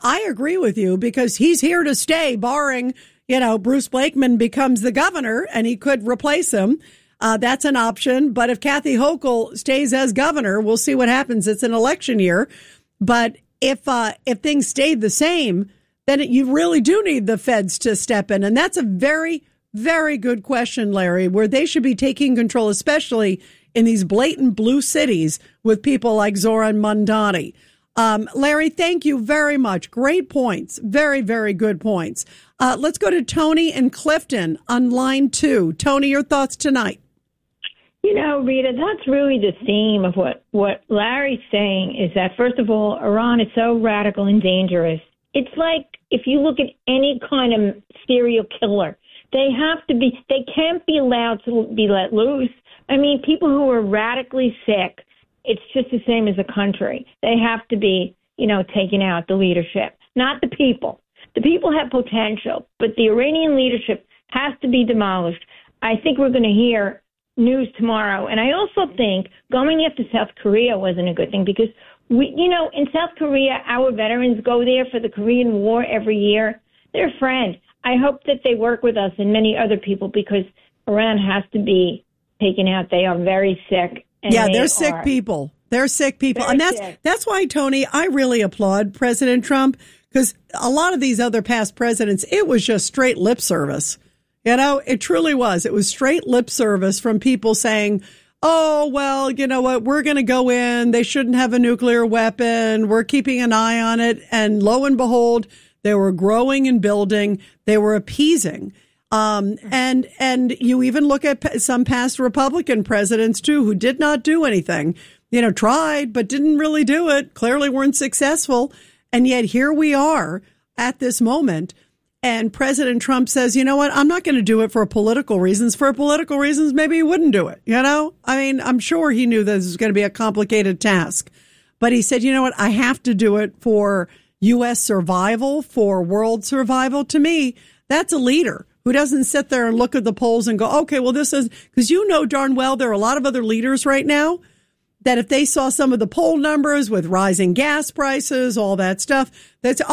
I agree with you because he's here to stay, barring, Bruce Blakeman becomes the governor and he could replace him. That's an option. But if Kathy Hochul stays as governor, we'll see what happens. It's an election year. But if things stayed the same, then you really do need the feds to step in. And that's a very, very good question, Larry, where they should be taking control, especially in these blatant blue cities with people like Zoran Mondani. Larry, thank you very much. Great points. Very, very good points. Let's go to Tony in Clifton on line 2. Tony, your thoughts tonight. Rita, that's really the theme of what Larry's saying is that, first of all, Iran is so radical and dangerous. It's like if you look at any kind of serial killer, they can't be allowed to be let loose. I mean, people who are radically sick, it's just the same as a country. They have to be, taken out, the leadership, not the people. The people have potential, but the Iranian leadership has to be demolished. I think we're going to hear news tomorrow. And I also think going after South Korea wasn't a good thing because in South Korea, our veterans go there for the Korean War every year. They're a friend. I hope that they work with us and many other people because Iran has to be taken out. They are very sick. They're sick people. They're sick people. And that's why, Tony, I really applaud President Trump because a lot of these other past presidents, it was just straight lip service. It truly was. It was straight lip service from people saying, oh, well, you know what? We're going to go in. They shouldn't have a nuclear weapon. We're keeping an eye on it. And lo and behold, they were growing and building. They were appeasing. And you even look at some past Republican presidents, too, who did not do anything, tried, but didn't really do it, clearly weren't successful. And yet here we are at this moment. And President Trump says, you know what, I'm not going to do it for political reasons. For political reasons, maybe he wouldn't do it. I mean, I'm sure he knew this was going to be a complicated task. But he said, you know what, I have to do it for U.S. survival, for world survival. To me, that's a leader who doesn't sit there and look at the polls and go, okay, well, this is because darn well there are a lot of other leaders right now that if they saw some of the poll numbers with rising gas prices, all that stuff, that's,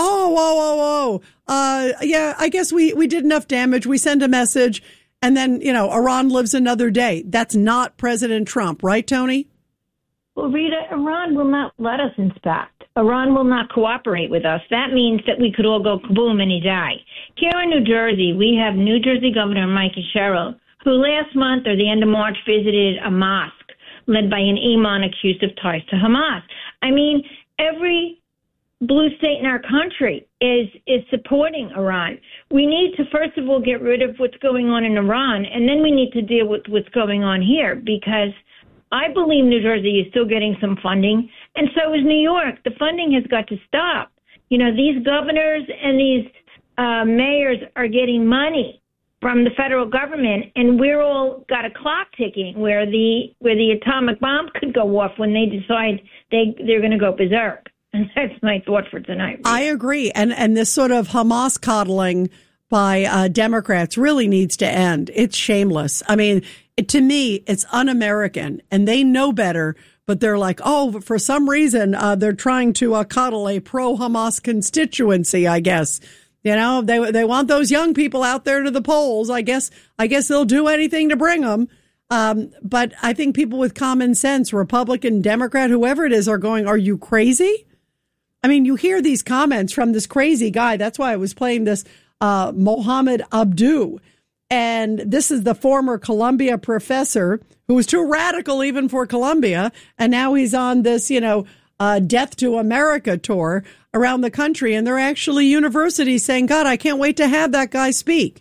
yeah, I guess we did enough damage. We send a message and then, Iran lives another day. That's not President Trump, right, Tony? Well, Rita, Iran will not let us inspect. Iran will not cooperate with us. That means that we could all go kaboom any day. Here in New Jersey, we have New Jersey Governor Mike Sherrill, who last month or the end of March visited a mosque led by an imam accused of ties to Hamas. I mean, every blue state in our country is supporting Iran. We need to, first of all, get rid of what's going on in Iran, and then we need to deal with what's going on here, because I believe New Jersey is still getting some funding, and so is New York. The funding has got to stop. These governors and these mayors are getting money from the federal government, and we're all got a clock ticking where the atomic bomb could go off when they decide they're going to go berserk. And that's my thought for tonight. I agree. And this sort of Hamas coddling by Democrats really needs to end. It's shameless. I mean, to me, it's un-American, and they know better, but they're like, oh, for some reason, they're trying to coddle a pro-Hamas constituency, I guess. They want those young people out there to the polls. I guess they'll do anything to bring them. But I think people with common sense, Republican, Democrat, whoever it is, are going, are you crazy? I mean, you hear these comments from this crazy guy. That's why I was playing this Mohammed Abdu. And this is the former Columbia professor who was too radical even for Columbia. And now he's on this, Death to America tour around the country. And there are actually universities saying, God, I can't wait to have that guy speak.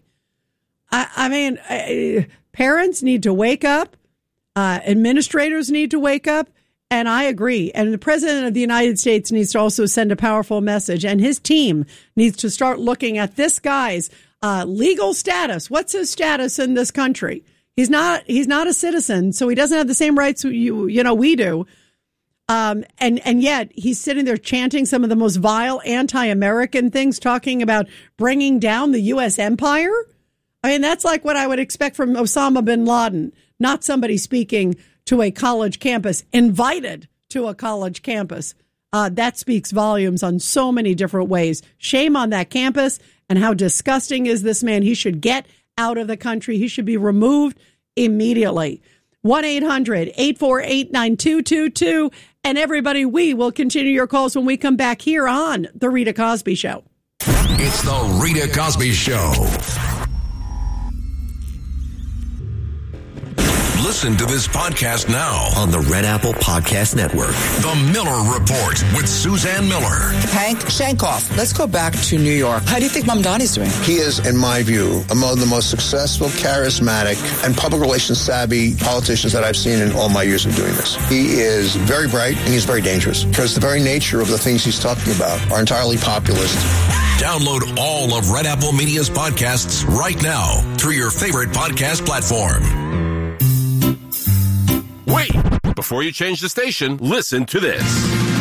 I mean, parents need to wake up. Administrators need to wake up. And I agree. And the president of the United States needs to also send a powerful message. And his team needs to start looking at this guy's legal status. What's his status in this country? He's not a citizen, so he doesn't have the same rights we do. And yet he's sitting there chanting some of the most vile anti-American things, talking about bringing down the U.S. empire. I mean, that's like what I would expect from Osama bin Laden, not somebody speaking to a college campus, invited to a college campus. that speaks volumes on so many different ways. Shame on that campus, and how disgusting is this man? He should get out of the country. He should be removed immediately. 1-800-848-9222. And everybody, we will continue your calls when we come back here on The Rita Cosby Show. It's The Rita Cosby Show. Listen to this podcast now on the Red Apple Podcast Network. The Miller Report with Suzanne Miller. Hank Shankoff, let's go back to New York. How do you think Mamdani's doing? He is, in my view, among the most successful, charismatic, and public relations savvy politicians that I've seen in all my years of doing this. He is very bright and he's very dangerous because the very nature of the things he's talking about are entirely populist. Download all of Red Apple Media's podcasts right now through your favorite podcast platform. Wait! Before you change the station, listen to this.